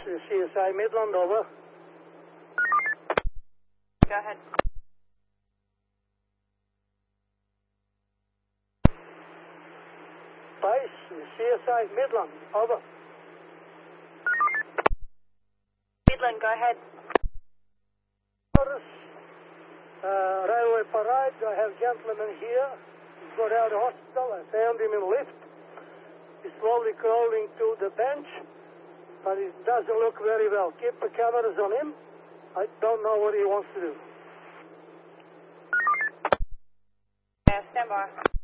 CSI Midland, over. Go ahead. Dice, CSI Midland, over. Midland, go ahead. Railway Parade, I have gentleman here. He's got out of hospital. I found him in lift. He's slowly crawling to the bench, but he doesn't look very well. Keep the cameras on him. I don't know what he wants to do. Yeah, stand by.